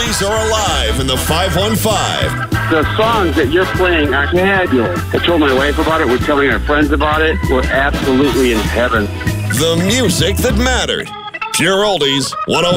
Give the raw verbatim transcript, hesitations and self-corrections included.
oldies are alive in the five one five. The songs that you're playing are fabulous. I told my wife about it. We're telling our friends about it. We're absolutely in heaven. The music that mattered. Pure Oldies, one oh